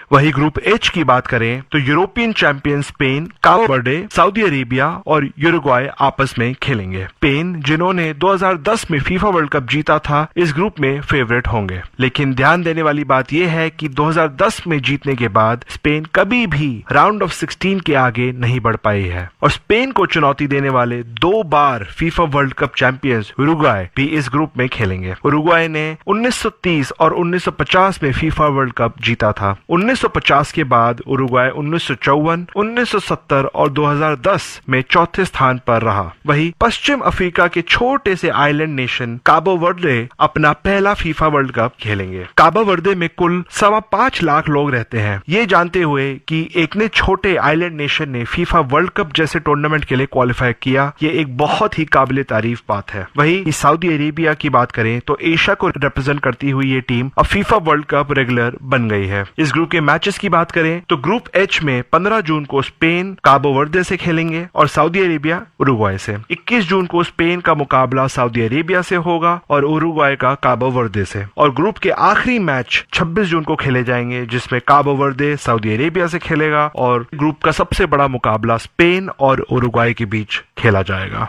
वही group H की बात करें तो यूरोपियन चैंपियन स्पेन, काबो वर्डे, सऊदी अरेबिया और यूरुग्वाय आपस में खेलेंगे। स्पेन, जिन्होंने 2010 में फीफा वर्ल्ड कप जीता था, इस ग्रुप में फेवरेट होंगे। लेकिन ध्यान देने वाली बात यह है कि 2010 में जीतने के बाद स्पेन कभी भी राउंड ऑफ 16 के आगे नहीं बढ़ पाई है और स्पेन को चुनौती देने वाले 2 बार FIFA world cup champions Uruguay भी इस ग्रुप में खेलेंगे। उरुग्वाय ने 1930 और 1950 में फीफा वर्ल्ड कप जीता था। 1950 के बाद उरुग्वाय 1954, 1970 और 2010 में चौथे स्थान पर रहा। वही पश्चिम अफ्रीका के छोटे से आइलैंड नेशन काबो वर्दे अपना पहला फीफा वर्ल्ड कप खेलेंगे। काबो वर्दे में कुल 5.25 लाख लोग रहते हैं। ये जानते हुए कि एक ने छोटे आइलैंड नेशन ने फीफा वर्ल्ड कप जैसे टूर्नामेंट के लिए क्वालिफाई किया, ये एक बहुत ही काबिले तारीफ बात है। वही सऊदी अरेबिया की बात करें तो एशिया को रिप्रेजेंट करती हुई ये टीम अब फीफा वर्ल्ड कप रेगुलर बन गई है। इस ग्रुप के मैचेस की बात करें तो ग्रुप एच में 15 जून को स्पेन काबो वर्दे से खेलेंगे और सऊदी अरेबिया उरुग्वाय से। 21 जून को स्पेन का मुकाबला सऊदी अरेबिया से होगा और उरुग्वाय का काबो वर्दे से। और ग्रुप के आखिरी मैच 26 जून को खेले जाएंगे, जिसमें काबो वर्दे सऊदी अरेबिया से खेलेगा और ग्रुप का सबसे बड़ा मुकाबला स्पेन और उरुग्वाय के बीच खेला जाएगा।